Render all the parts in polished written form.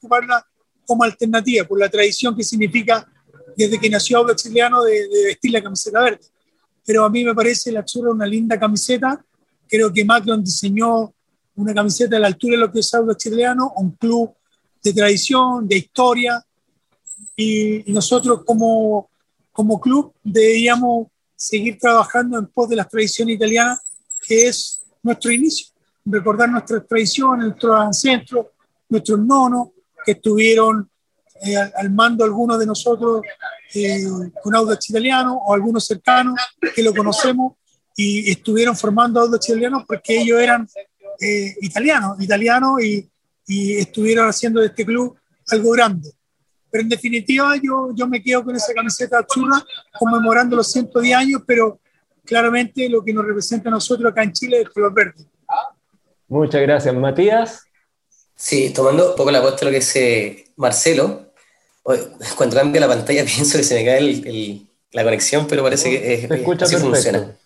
ocuparla como alternativa, por la tradición que significa desde que nació Audax Italiano de vestir la camiseta verde. Pero a mí me parece la Azzurra una linda camiseta. Creo que Macron diseñó una camiseta a la altura de lo que es Audax Italiano, un club de tradición, de historia, y nosotros como club deberíamos seguir trabajando en pos de las tradiciones italianas, que es nuestro inicio, recordar nuestras tradiciones, nuestros ancestros, nuestros nonos, que estuvieron al mando algunos de nosotros con Audax Italiano, o algunos cercanos que lo conocemos y estuvieron formando Audax Italiano porque ellos eran italianos y estuvieron haciendo de este club algo grande. Pero en definitiva yo me quedo con esa camiseta azzurra conmemorando los 110 años, pero claramente lo que nos representa a nosotros acá en Chile es el color verde. Muchas gracias, Matías. Sí, tomando un poco la posta de lo que dice Marcelo, cuando cambia la pantalla pienso que se me cae la conexión, pero parece que se escucha así perfecto. Funciona.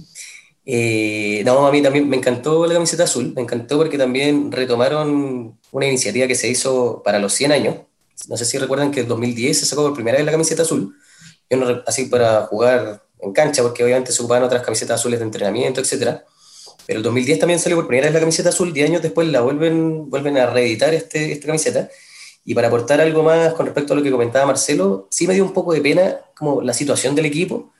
Sí. No, a mí también me encantó la camiseta azul, me encantó porque también retomaron una iniciativa que se hizo para los 100 años. No sé si recuerdan que en 2010 se sacó por primera vez la camiseta azul, así para jugar en cancha, porque obviamente se ocupaban otras camisetas azules de entrenamiento, etcétera. Pero el 2010 también salió por primera vez la camiseta azul, 10 años después la vuelven a reeditar esta camiseta. Y para aportar algo más con respecto a lo que comentaba Marcelo, sí me dio un poco de pena como la situación del equipo,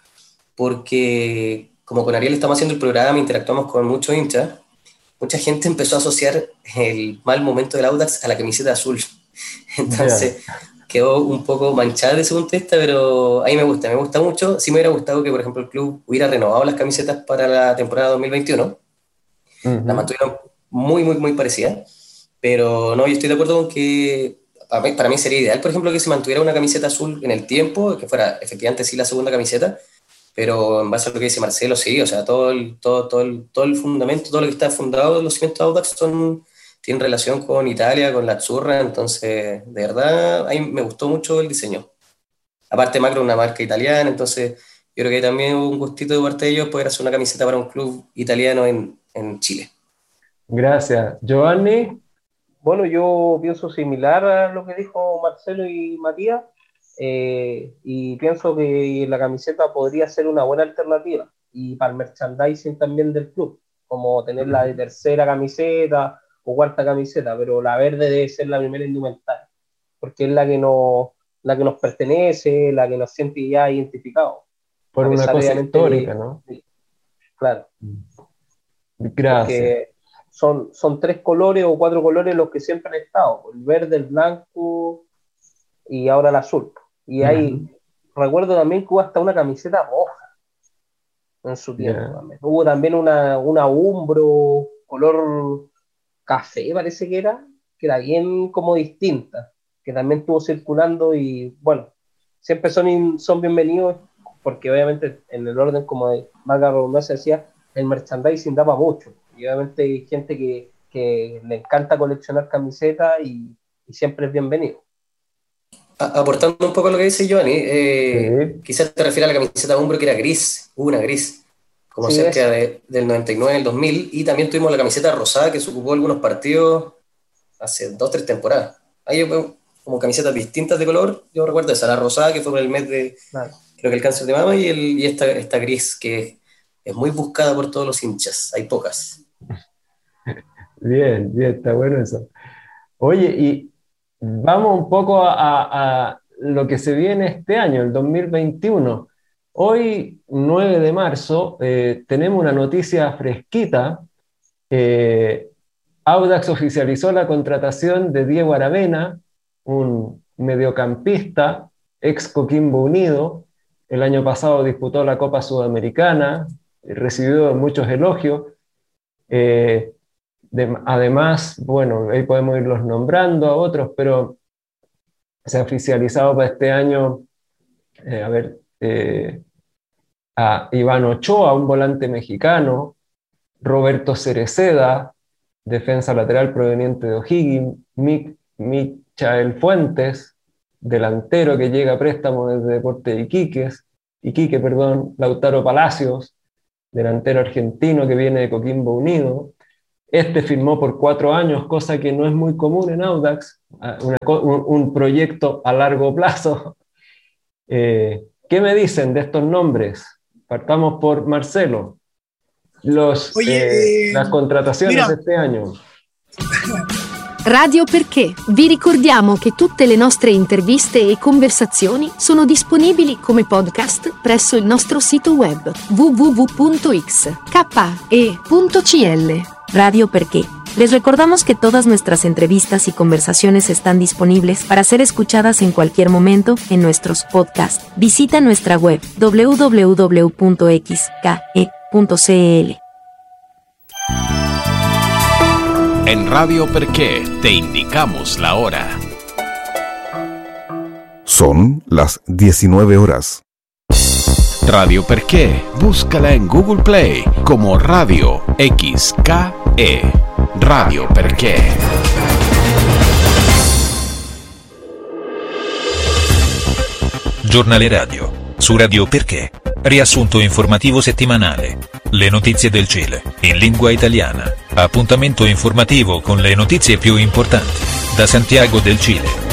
porque como con Ariel estamos haciendo el programa, interactuamos con muchos hinchas, mucha gente empezó a asociar el mal momento del Audax a la camiseta azul. Entonces quedó un poco manchada de ese punto de vista, pero a mí me gusta mucho. Sí me hubiera gustado que, por ejemplo, el club hubiera renovado las camisetas para la temporada 2021. Las mantuvieron muy, muy, muy parecidas. Pero no, yo estoy de acuerdo con que para mí sería ideal, por ejemplo, que se mantuviera una camiseta azul en el tiempo, que fuera efectivamente sí la segunda camiseta, pero en base a lo que dice Marcelo, sí, o sea, todo el fundamento, todo lo que está fundado, los cimientos de Audax tienen relación con Italia, con la Azzurra, entonces, de verdad, a mí me gustó mucho el diseño. Aparte, Macro es una marca italiana, entonces yo creo que también hubo un gustito de parte de ellos poder hacer una camiseta para un club italiano en Chile. Gracias. Giovanni. Bueno, yo pienso similar a lo que dijo Marcelo y Matías, y pienso que la camiseta podría ser una buena alternativa, y para el merchandising también del club, como tener la de tercera camiseta o cuarta camiseta, pero la verde debe ser la primera indumentaria, porque es la que nos pertenece, la que nos siente ya identificados. Por una cosa histórica, ¿no? Claro. Gracias. Porque son 3 colores o 4 colores los que siempre han estado: el verde, el blanco y ahora el azul. Y recuerdo también que hubo hasta una camiseta roja en su tiempo. También. Hubo también una Umbro color café, parece que era bien como distinta, que también estuvo circulando, y bueno, siempre son bienvenidos, porque obviamente en el orden, como Marga Redundancia decía, el merchandising daba mucho, y obviamente hay gente que le encanta coleccionar camisetas y siempre es bienvenido. Aportando un poco a lo que dice Giovanni, quizás te refieres a la camiseta Umbro, que era gris, una gris, como cerca del 99, el 2000, y también tuvimos la camiseta rosada que se ocupó algunos partidos hace 2 o 3 temporadas. Hay como camisetas distintas de color, yo recuerdo esa, la rosada, que fue por el mes de, creo que el cáncer de mama, y esta gris, que es muy buscada por todos los hinchas, hay pocas. Bien, está bueno eso. Oye, y vamos un poco a lo que se viene este año, el 2021. Hoy, 9 de marzo, tenemos una noticia fresquita. Audax oficializó la contratación de Diego Aravena, un mediocampista, ex Coquimbo Unido. El año pasado disputó la Copa Sudamericana, recibió muchos elogios. Además, bueno, ahí podemos irlos nombrando a otros, pero se ha oficializado para este año, a Iván Ochoa, un volante mexicano, Roberto Cereceda, defensa lateral proveniente de O'Higgins, Michael Fuentes, delantero que llega a préstamo desde Deportes Iquique, Lautaro Palacios, delantero argentino que viene de Coquimbo Unido, Este firmó por 4 años, cosa que no es muy común en Audax, un proyecto a largo plazo. ¿Qué me dicen de estos nombres? Partamos por Marcelo. Las contrataciones de este año. Radio Perché. Vi ricordiamo che tutte le nostre interviste e conversazioni sono disponibili come podcast presso il nostro sito web www.xke.cl. Radio Perché. Les recordamos que todas nuestras entrevistas y conversaciones están disponibles para ser escuchadas en cualquier momento en nuestros podcasts. Visita nuestra web www.xke.cl. En Radio Perché te indicamos la hora. Son las 19 horas. Radio Perché, búscala en Google Play como Radio XKE. Radio Perché. Giornale radio. Su Radio Perché. Riassunto informativo settimanale. Le notizie del Cile, in lingua italiana. Appuntamento informativo con le notizie più importanti. Da Santiago del Cile.